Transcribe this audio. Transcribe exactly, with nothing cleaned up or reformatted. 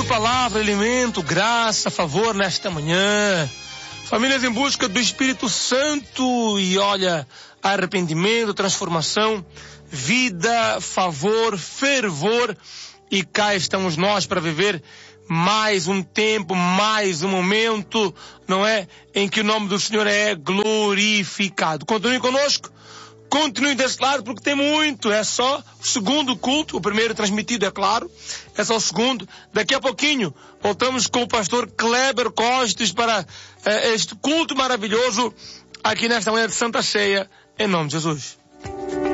palavra, alimento, graça, favor nesta manhã. Famílias em busca do Espírito Santo e olha, arrependimento, transformação, vida, favor, fervor. E cá estamos nós para viver mais um tempo, mais um momento, não é? Em que o nome do Senhor é glorificado. Continue conosco, continue desse lado, porque tem muito. É só o segundo culto, o primeiro transmitido, é claro. É só o segundo. Daqui a pouquinho, voltamos com o pastor Kleber Costes para eh, este culto maravilhoso aqui nesta manhã de Santa Ceia, em nome de Jesus.